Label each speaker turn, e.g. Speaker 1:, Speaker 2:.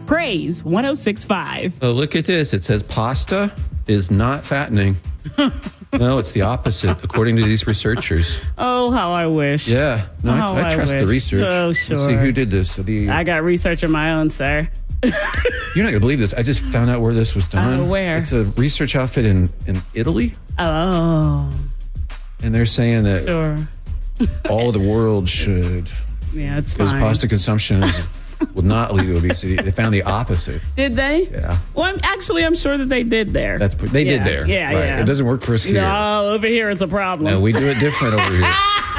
Speaker 1: Praise 106.5.
Speaker 2: Oh, look at this. It says pasta is not fattening. No, it's the opposite, according to these researchers.
Speaker 1: Oh, how I wish.
Speaker 2: Yeah. No, I trust the research.
Speaker 1: Oh, sure.
Speaker 2: Let's see who did this.
Speaker 1: I got research of my own, sir.
Speaker 2: You're not going to believe this. I just found out where this was done.
Speaker 1: Oh, where?
Speaker 2: It's a research outfit in Italy.
Speaker 1: Oh.
Speaker 2: And they're saying that
Speaker 1: Sure.
Speaker 2: all of the world should.
Speaker 1: Yeah, it's
Speaker 2: Because
Speaker 1: fine.
Speaker 2: pasta consumption will not lead to obesity. They found the opposite.
Speaker 1: Did they?
Speaker 2: Yeah.
Speaker 1: Well, I'm sure that they did there.
Speaker 2: They did there.
Speaker 1: Yeah,
Speaker 2: right.
Speaker 1: yeah.
Speaker 2: It doesn't work for us here.
Speaker 1: No, over here is a problem.
Speaker 2: No, we do it different over here.